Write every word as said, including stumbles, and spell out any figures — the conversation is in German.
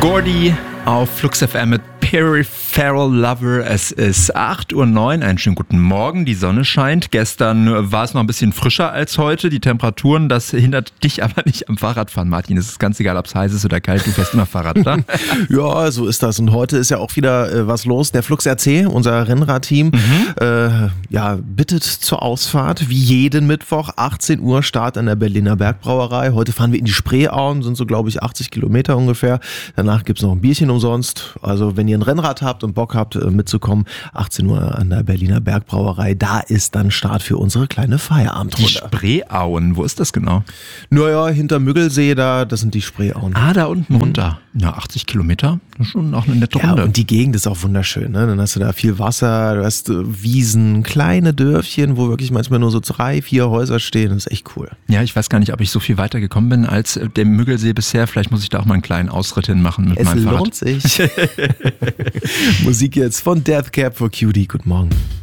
Gordy auf Flux F M mit Peripheral Lover. Es ist acht Uhr neun, einen schönen guten Morgen, die Sonne scheint. Gestern war es noch ein bisschen frischer als heute, die Temperaturen, das hindert dich aber nicht am Fahrradfahren, Martin. Es ist ganz egal, ob es heiß ist oder kalt, du fährst immer Fahrrad, oder? Ja, so ist das. Und heute ist ja auch wieder äh, was los. Der Flux R C, unser Rennradteam, mhm. äh, ja, bittet zur Ausfahrt, wie jeden Mittwoch, achtzehn Uhr, Start an der Berliner Bergbrauerei. Heute fahren wir in die Spreeauen, sind so, glaube ich, achtzig Kilometer ungefähr. Danach gibt's noch ein Bierchen umsonst. Also wenn ihr ein Rennrad habt und Bock habt mitzukommen, achtzehn Uhr an der Berliner Bergbrauerei, da ist dann Start für unsere kleine Feierabendrunde. Die Spreeauen, wo ist das genau? Naja, hinter Müggelsee, da, das sind die Spreeauen. Ah, da unten runter. Ja, achtzig Kilometer, das ist schon auch eine nette ja, Runde. Und die Gegend ist auch wunderschön, ne? Dann hast du da viel Wasser, du hast Wiesen, kleine Dörfchen, wo wirklich manchmal nur so drei, vier Häuser stehen, das ist echt cool. Ja, ich weiß gar nicht, ob ich so viel weiter gekommen bin als der Müggelsee bisher. Vielleicht muss ich da auch mal einen kleinen Ausritt hinmachen mit es meinem Fahrrad. Es lohnt sich. Musik jetzt von Death Cab for Cutie. Guten Morgen.